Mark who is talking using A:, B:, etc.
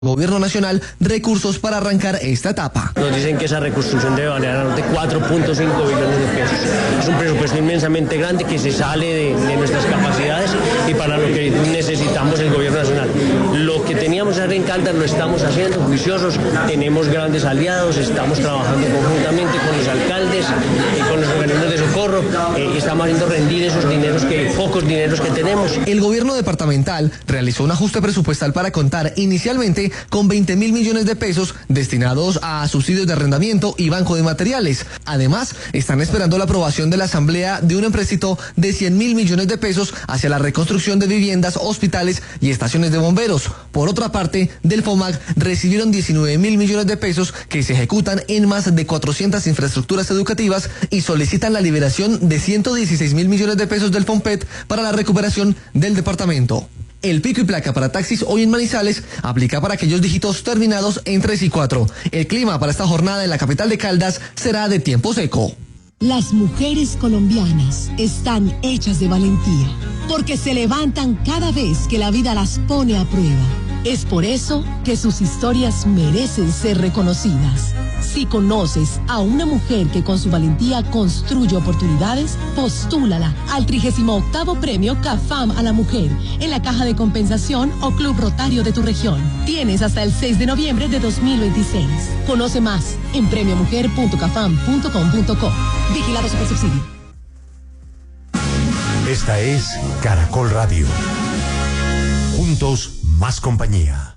A: Gobierno Nacional recursos para arrancar esta etapa.
B: Nos dicen que esa reconstrucción debe valer alrededor de 4.5 billones de pesos. Es un presupuesto inmensamente grande que se sale de nuestras capacidades y para lo que necesitamos el Gobierno Nacional. Lo que teníamos que hacer en Caldas lo estamos haciendo, juiciosos, tenemos grandes aliados, estamos trabajando conjuntamente con los alcaldes y con los organismos de socorro y estamos haciendo rendir esos dineros, pocos dineros que tenemos.
A: El Gobierno departamental realizó un ajuste presupuestal para contar inicialmente con 20.000 millones de pesos destinados a subsidios de arrendamiento y banco de materiales. Además, están esperando la aprobación de la Asamblea de un empréstito de 100.000 millones de pesos hacia la reconstrucción de viviendas, hospitales y estaciones de bomberos. Por otra parte, del FOMAC recibieron 19.000 millones de pesos que se ejecutan en más de 400 infraestructuras educativas y solicitan la liberación de 116.000 millones de pesos del FOMPET para la recuperación del departamento. El pico y placa para taxis hoy en Manizales aplica para aquellos dígitos terminados en 3 y 4. El clima para esta jornada en la capital de Caldas será de tiempo seco.
C: Las mujeres colombianas están hechas de valentía, porque se levantan cada vez que la vida las pone a prueba. Es por eso que sus historias merecen ser reconocidas. Si conoces a una mujer que con su valentía construye oportunidades, postúlala al 38º Premio CAFAM a la Mujer en la Caja de Compensación o Club Rotario de tu región. Tienes hasta el 6 de noviembre de 2026. Conoce más en premiomujer.cafam.com.co. Vigilado Supersubsidio.
D: Esta es Caracol Radio. Juntos, más compañía.